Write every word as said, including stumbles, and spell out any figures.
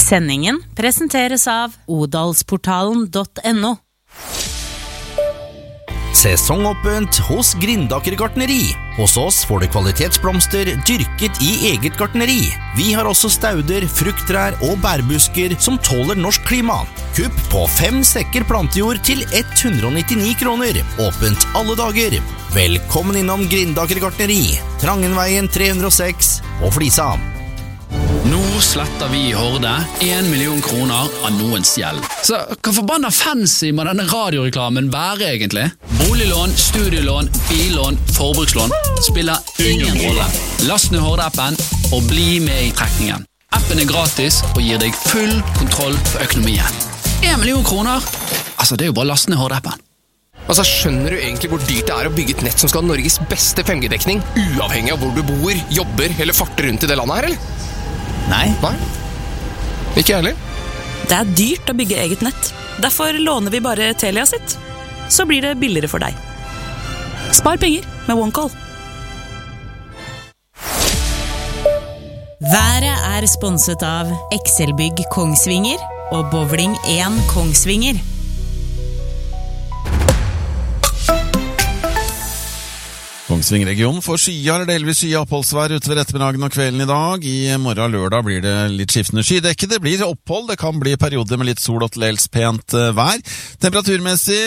Sendingen presenteres av odalsportalen punktum no. Sesongåpent hos Grindaker gartneri. Hos oss får du kvalitetsblomster dyrket i eget gartneri. Vi har også stauder, frukttrær og bærbusker som tåler norsk klima. Kupp på fem sekker plantejord til hundre og nittini kroner. Åpent alle dager. Velkommen innom Grindaker gartneri. Trangenveien tre hundre og seks på Flisa. Nå sletter vi i Horde en million kroner av noens gjeld. Så hva forbanna fancy må denne radioreklamen være egentlig? Boliglån, studielån, billån, forbrukslån spiller ingen rolle. Last ned Horde-appen og bli med i trekningen. Appen er gratis og gir deg full kontroll på økonomien. En million kroner? Altså, det er jo bare last ned Horde-appen. Altså, skjønner du egentlig hvor dyrt det er å bygge et nett som skal ha Norges beste fem G-dekning, uavhengig av hvor du bor, jobber eller farter rundt i det landet her, eller? Nei. Nei. Ikke jeg heller. Det er dyrt å bygge eget nett. Derfor låner vi bare Telia sitt. Så blir det billigere for deg. Spar penger med OneCall. Været er sponset av Excelbygg Kongsvinger og Bowling én Kongsvinger. Kongsvinger-regionen får skya eller delvis skya oppholdsvær utover ettermiddagen og kvelden i dag. I morgen lørdag blir det litt skiftende skydekke. Det blir opphold, det kan bli perioder med litt sol og til dels pent vær. Temperaturmessig